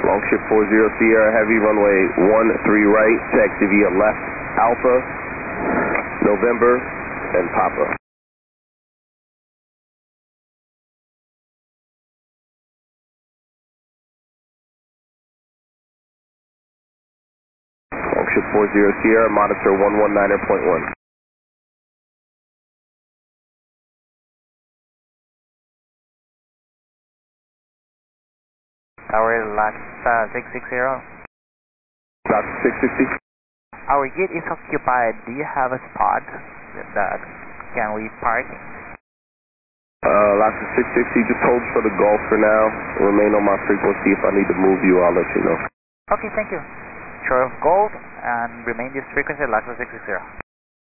Longship 40 Sierra Heavy, runway 13 right, taxi via left, Alpha, November, and Papa. Longship 40 Sierra, monitor 119.1. Tower LAX 660. Stock 660. Our gate is occupied. Do you have a spot that can we park? Lots of 660, just hold for the Gulf for now. Remain on my frequency. If I need to move you, I'll let you know. Okay, thank you. Shore of Gold and remain this frequency, LAX 660.